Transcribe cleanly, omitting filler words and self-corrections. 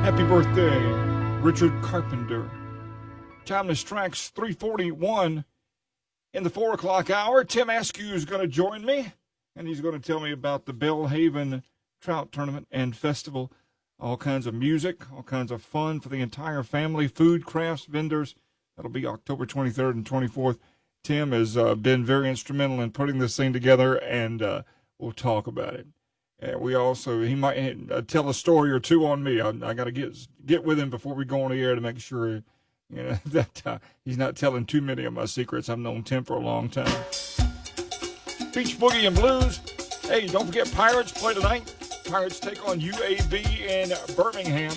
Happy birthday, Richard Carpenter. Timeless Tracks 341 in the 4 o'clock hour. Tim Askew is going to join me, and he's going to tell me about the Belhaven Trout Tournament and Festival. All kinds of music, all kinds of fun for the entire family, food, crafts, vendors. That'll be October 23rd and 24th. Tim has been very instrumental in putting this thing together, and we'll talk about it. We also, he might tell a story or two on me. I got to get with him before we go on the air to make sure, that he's not telling too many of my secrets. I've known Tim for a long time. Beach Boogie and Blues. Hey, don't forget Pirates play tonight. Pirates take on UAB in Birmingham.